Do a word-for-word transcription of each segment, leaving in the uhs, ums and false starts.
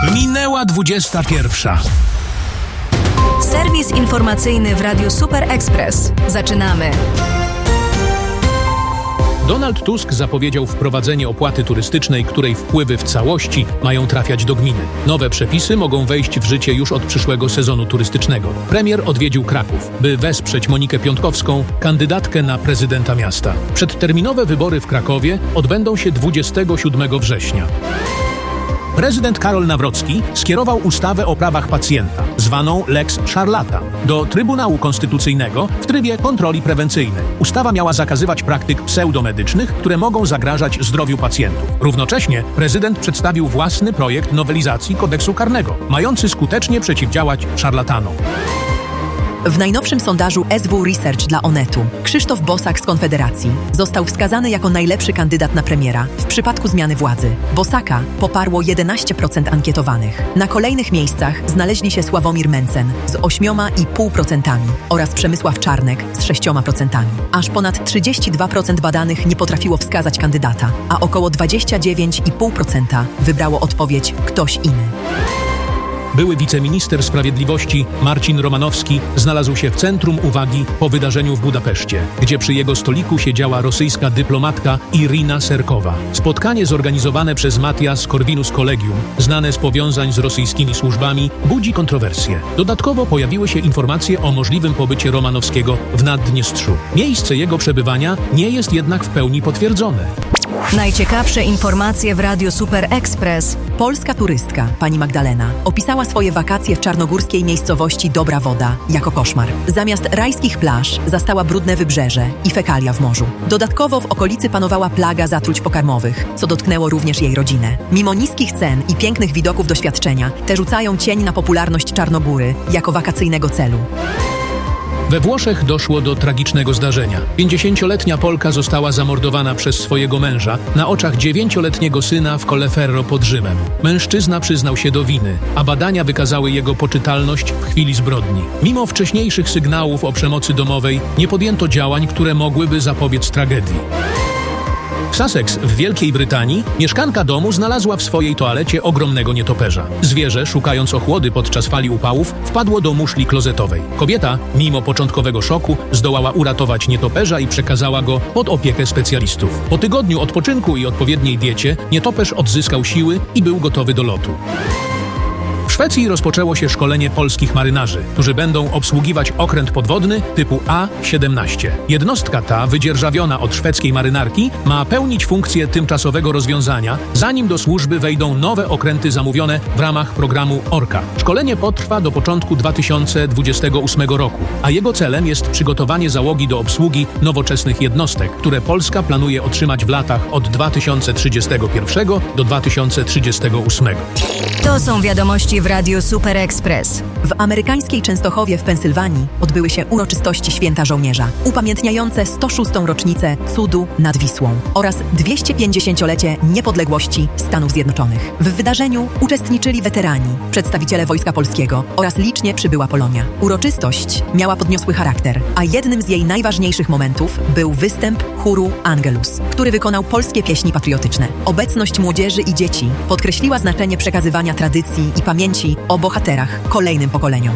Minęła dwudziesta pierwsza. Serwis informacyjny w Radiu Super Express. Zaczynamy. Donald Tusk zapowiedział wprowadzenie opłaty turystycznej, której wpływy w całości mają trafiać do gminy. Nowe przepisy mogą wejść w życie już od przyszłego sezonu turystycznego. Premier odwiedził Kraków, by wesprzeć Monikę Piątkowską, kandydatkę na prezydenta miasta. Przedterminowe wybory w Krakowie odbędą się dwudziestego siódmego września. Prezydent Karol Nawrocki skierował ustawę o prawach pacjenta, zwaną Lex Szarlatan, do Trybunału Konstytucyjnego w trybie kontroli prewencyjnej. Ustawa miała zakazywać praktyk pseudomedycznych, które mogą zagrażać zdrowiu pacjentów. Równocześnie prezydent przedstawił własny projekt nowelizacji kodeksu karnego, mający skutecznie przeciwdziałać szarlatanom. W najnowszym sondażu S W Research dla Onetu Krzysztof Bosak z Konfederacji został wskazany jako najlepszy kandydat na premiera w przypadku zmiany władzy. Bosaka poparło jedenaście procent ankietowanych. Na kolejnych miejscach znaleźli się Sławomir Mencen z osiem przecinek pięć procent oraz Przemysław Czarnek z sześć procent. Aż ponad trzydzieści dwa procent badanych nie potrafiło wskazać kandydata, a około dwadzieścia dziewięć przecinek pięć procent wybrało odpowiedź ktoś inny. Były wiceminister sprawiedliwości Marcin Romanowski znalazł się w centrum uwagi po wydarzeniu w Budapeszcie, gdzie przy jego stoliku siedziała rosyjska dyplomatka Irina Serkowa. Spotkanie zorganizowane przez Matias Corvinus Collegium, znane z powiązań z rosyjskimi służbami, budzi kontrowersje. Dodatkowo pojawiły się informacje o możliwym pobycie Romanowskiego w Naddniestrzu. Miejsce jego przebywania nie jest jednak w pełni potwierdzone. Najciekawsze informacje w Radiu Super Express. Polska turystka, pani Magdalena, opisała swoje wakacje w czarnogórskiej miejscowości Dobra Woda jako koszmar. Zamiast rajskich plaż zastała brudne wybrzeże i fekalia w morzu. Dodatkowo w okolicy panowała plaga zatruć pokarmowych, co dotknęło również jej rodzinę. Mimo niskich cen i pięknych widoków doświadczenia, te rzucają cień na popularność Czarnogóry jako wakacyjnego celu. We Włoszech doszło do tragicznego zdarzenia. pięćdziesięcioletnia Polka została zamordowana przez swojego męża na oczach dziewięcioletniego syna w Colleferro pod Rzymem. Mężczyzna przyznał się do winy, a badania wykazały jego poczytalność w chwili zbrodni. Mimo wcześniejszych sygnałów o przemocy domowej nie podjęto działań, które mogłyby zapobiec tragedii. W Sussex w Wielkiej Brytanii mieszkanka domu znalazła w swojej toalecie ogromnego nietoperza. Zwierzę, szukając ochłody podczas fali upałów, wpadło do muszli klozetowej. Kobieta, mimo początkowego szoku, zdołała uratować nietoperza i przekazała go pod opiekę specjalistów. Po tygodniu odpoczynku i odpowiedniej diecie nietoperz odzyskał siły i był gotowy do lotu. W Szwecji rozpoczęło się szkolenie polskich marynarzy, którzy będą obsługiwać okręt podwodny typu A siedemnaście. Jednostka ta, wydzierżawiona od szwedzkiej marynarki, ma pełnić funkcję tymczasowego rozwiązania, zanim do służby wejdą nowe okręty zamówione w ramach programu Orca. Szkolenie potrwa do początku dwa tysiące dwudziestego ósmego roku, a jego celem jest przygotowanie załogi do obsługi nowoczesnych jednostek, które Polska planuje otrzymać w latach od dwa tysiące trzydziestego pierwszego do dwa tysiące trzydziestego ósmego. To są wiadomości w Radiu Super Express. W amerykańskiej Częstochowie w Pensylwanii odbyły się uroczystości Święta Żołnierza, upamiętniające sto szóstą rocznicę cudu nad Wisłą oraz dwieście-pięćdziesięciolecie niepodległości Stanów Zjednoczonych. W wydarzeniu uczestniczyli weterani, przedstawiciele Wojska Polskiego oraz licznie przybyła Polonia. Uroczystość miała podniosły charakter, a jednym z jej najważniejszych momentów był występ chóru Angelus, który wykonał polskie pieśni patriotyczne. Obecność młodzieży i dzieci podkreśliła znaczenie przekazywania tradycji i pamięci o bohaterach kolejnym pokoleniom.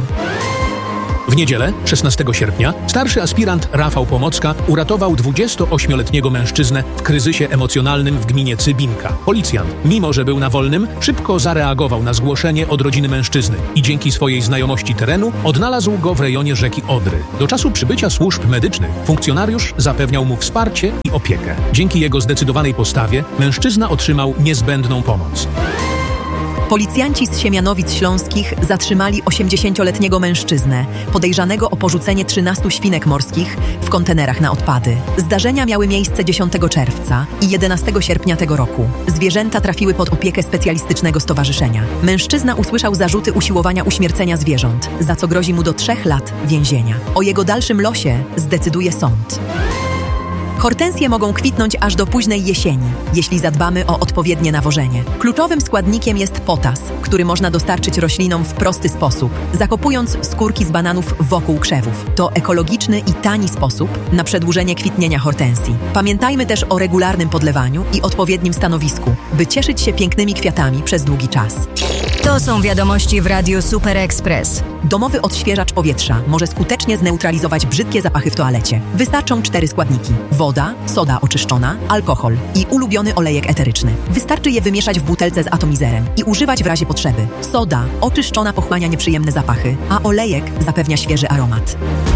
W niedzielę, szesnastego sierpnia, starszy aspirant Rafał Pomocka uratował dwudziestoośmioletniego mężczyznę w kryzysie emocjonalnym w gminie Cybinka. Policjant, mimo że był na wolnym, szybko zareagował na zgłoszenie od rodziny mężczyzny i dzięki swojej znajomości terenu odnalazł go w rejonie rzeki Odry. Do czasu przybycia służb medycznych funkcjonariusz zapewniał mu wsparcie i opiekę. Dzięki jego zdecydowanej postawie mężczyzna otrzymał niezbędną pomoc. Policjanci z Siemianowic Śląskich zatrzymali osiemdziesięcioletniego mężczyznę podejrzanego o porzucenie trzynastu świnek morskich w kontenerach na odpady. Zdarzenia miały miejsce dziesiątego czerwca i jedenastego sierpnia tego roku. Zwierzęta trafiły pod opiekę specjalistycznego stowarzyszenia. Mężczyzna usłyszał zarzuty usiłowania uśmiercenia zwierząt, za co grozi mu do trzech lat więzienia. O jego dalszym losie zdecyduje sąd. Hortensje mogą kwitnąć aż do późnej jesieni, jeśli zadbamy o odpowiednie nawożenie. Kluczowym składnikiem jest potas, który można dostarczyć roślinom w prosty sposób, zakopując skórki z bananów wokół krzewów. To ekologiczny i tani sposób na przedłużenie kwitnienia hortensji. Pamiętajmy też o regularnym podlewaniu i odpowiednim stanowisku, by cieszyć się pięknymi kwiatami przez długi czas. To są wiadomości w Radiu Super Express. Domowy odświeżacz powietrza może skutecznie zneutralizować brzydkie zapachy w toalecie. Wystarczą cztery składniki: woda, soda oczyszczona, alkohol i ulubiony olejek eteryczny. Wystarczy je wymieszać w butelce z atomizerem i używać w razie potrzeby. Soda oczyszczona pochłania nieprzyjemne zapachy, a olejek zapewnia świeży aromat.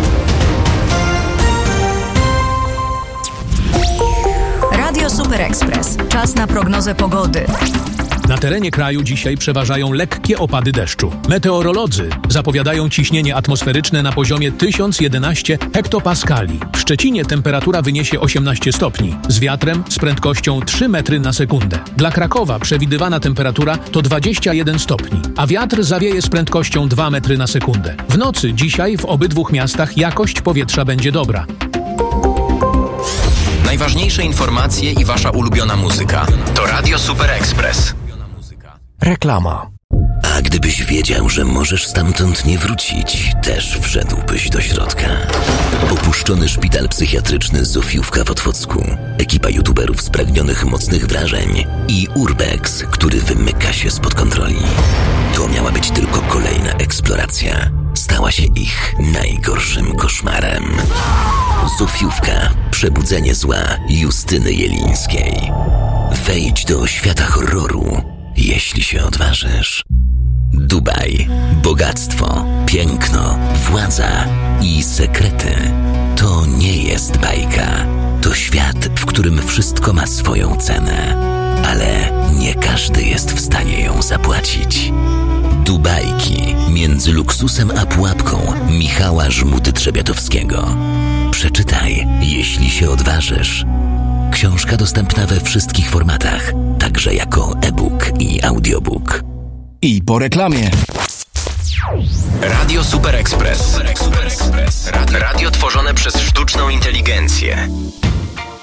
Radio Super Express. Czas na prognozę pogody. Na terenie kraju dzisiaj przeważają lekkie opady deszczu. Meteorolodzy zapowiadają ciśnienie atmosferyczne na poziomie tysiąc jedenaście hektopaskali. W Szczecinie temperatura wyniesie osiemnaście stopni, z wiatrem z prędkością trzy metry na sekundę. Dla Krakowa przewidywana temperatura to dwadzieścia jeden stopni, a wiatr zawieje z prędkością dwa metry na sekundę. W nocy dzisiaj w obydwu miastach jakość powietrza będzie dobra. Najważniejsze informacje i wasza ulubiona muzyka to Radio Super Express. Reklama. A gdybyś wiedział, że możesz stamtąd nie wrócić, też wszedłbyś do środka. Opuszczony szpital psychiatryczny Zofiówka w Otwocku, ekipa youtuberów spragnionych mocnych wrażeń i Urbex, który wymyka się spod kontroli. To miała być tylko kolejna eksploracja. Stała się ich najgorszym koszmarem. Zofiówka. Przebudzenie zła Justyny Jelińskiej. Wejdź do świata horroru, jeśli się odważysz. Dubaj. Bogactwo, piękno, władza i sekrety. To nie jest bajka. To świat, w którym wszystko ma swoją cenę. Ale nie każdy jest w stanie ją zapłacić. Dubajki między luksusem a pułapką Michała Żmudy-Trzebiatowskiego. Przeczytaj, jeśli się odważysz. Książka dostępna we wszystkich formatach, także jako e-book i audiobook. I po reklamie. Radio Super Express. Radio, radio tworzone przez sztuczną inteligencję.